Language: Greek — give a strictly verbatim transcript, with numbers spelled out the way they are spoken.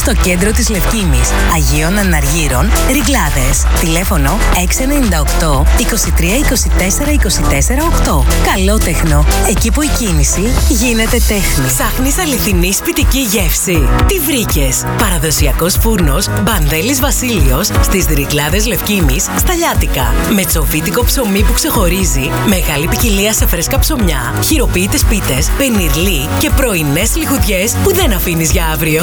στο κέντρο της Λευκήμης, Αγίων Αναργύρων, Ριγκλάδες. Τηλέφωνο έξι εννιά οκτώ είκοσι τρία είκοσι τέσσερα είκοσι τέσσερα οκτώ. Καλότεχνο, εκεί που η κίνηση γίνεται τέχνη. Ψάχνεις αληθινή σπιτική γεύση? Τι βρήκες? Παραδοσιακός φούρνος Μπανδέλης Βασίλειος στις Ριγκλάδες Λευκήμης, στα Λιάτικα. Με τσοβίτικο ψωμί που ξεχωρίζει, μεγάλη ποικιλία σε φρέσκα ψωμιά, χειροποίητες πίτες, πενιρλί και πρωινές λιχουδιές που δεν αφήνεις για αύριο.